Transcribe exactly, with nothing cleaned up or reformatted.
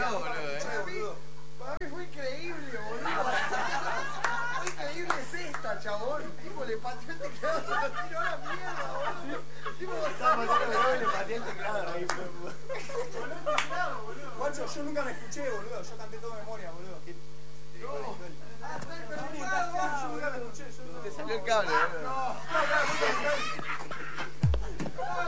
teclado, boludo, eh. Para mí, para mí fue increíble, boludo. Fue increíble es esta, chabón. El tipo le pateó el teclado, se lo tiró a la mierda, boludo. El tipo estaba pateando el le pateó el teclado ahí, boludo. Guacho, yo nunca me escuché, boludo. Yo canté todo de memoria, boludo. No. Ah, está el Yo nunca me escuché. Te salió el cable, boludo.